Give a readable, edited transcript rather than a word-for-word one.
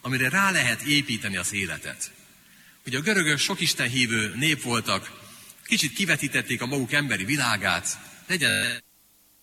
amire rá lehet építeni az életet. Ugye a görögök sok istenhívő nép voltak, kicsit kivetítették a maguk emberi világát, legyen